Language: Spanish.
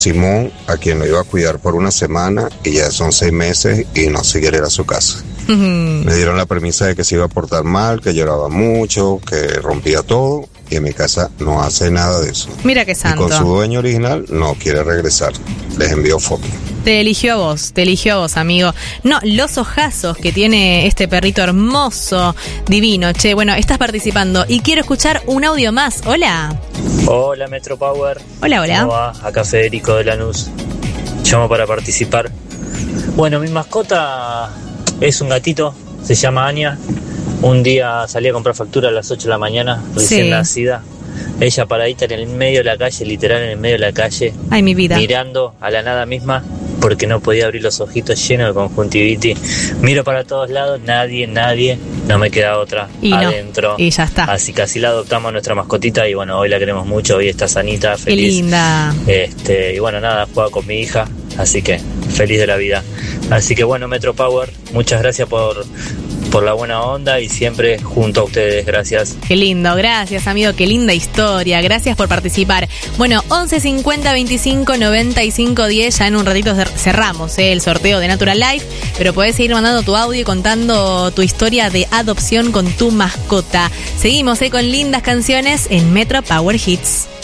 Simón, a quien lo iba a cuidar por una semana, y ya son 6 meses y no se quiere ir a su casa. Me dieron la premisa de que se iba a portar mal, que lloraba mucho, que rompía todo, y en mi casa no hace nada de eso. Mira qué Y santo. con su dueño original no quiere regresar. Les envío fotos. Te eligió a vos, amigo. No, los ojazos que tiene este perrito hermoso, divino. Che, bueno, estás participando y quiero escuchar un audio más. Hola. Hola Metro Power. Hola, hola. ¿Cómo va? Acá Federico de Lanús. Llamo para participar. Bueno, mi mascota es un gatito, se llama Anya. Un día salí a comprar factura a las 8 de la mañana, recién nacida. Ella paradita en el medio de la calle, literal en el medio de la calle. Ay, mi vida. Mirando a la nada misma, porque no podía abrir los ojitos, llenos de conjuntivitis. Miro para todos lados, nadie, no me queda otra y adentro. No, y ya está. Así que así la adoptamos a nuestra mascotita y bueno, hoy la queremos mucho, hoy está sanita, feliz. Qué linda. Y bueno, nada, juega con mi hija, así que feliz de la vida. Así que bueno, Metro Power, muchas gracias por la buena onda y siempre junto a ustedes, gracias. Qué lindo, gracias amigo, qué linda historia, gracias por participar. Bueno, 11 50 25 95 10, ya en un ratito cerramos el sorteo de Natural Life, pero podés seguir mandando tu audio y contando tu historia de adopción con tu mascota. Seguimos con lindas canciones en Metro Power Hits.